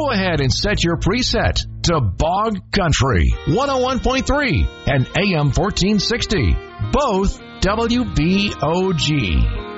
Go ahead and set your preset to Bog Country 101.3 and AM 1460. Both WBOG.